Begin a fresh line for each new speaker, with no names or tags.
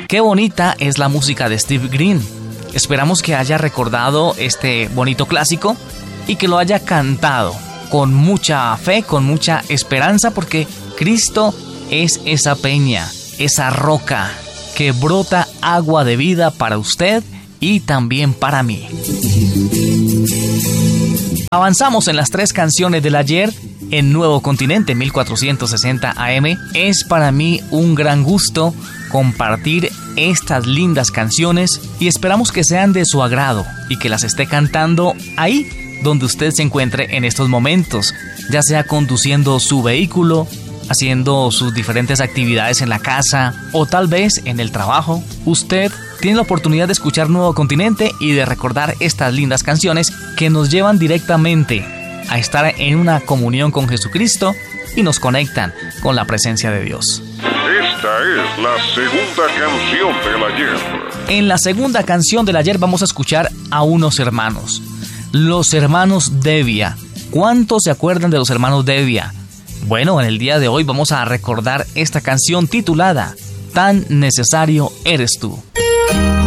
Qué bonita es la música de Steve Green. Esperamos que haya recordado este bonito clásico y que lo haya cantado con mucha fe, con mucha esperanza, porque Cristo es esa peña, esa roca que brota agua de vida para usted y también para mí. Avanzamos en las 3 canciones del ayer en Nuevo Continente 1460 AM. Es para mí un gran gusto compartir estas lindas canciones y esperamos que sean de su agrado y que las esté cantando ahí donde usted se encuentre en estos momentos, ya sea conduciendo su vehículo, haciendo sus diferentes actividades en la casa o tal vez en el trabajo. Usted tiene la oportunidad de escuchar Nuevo Continente y de recordar estas lindas canciones que nos llevan directamente a estar en una comunión con Jesucristo y nos conectan con la presencia de Dios.
Esta es la segunda canción del ayer.
En la segunda canción del ayer vamos a escuchar a unos hermanos, los hermanos Devia. ¿Cuántos se acuerdan de los hermanos Devia? Bueno, en el día de hoy vamos a recordar esta canción titulada Tan necesario eres tú.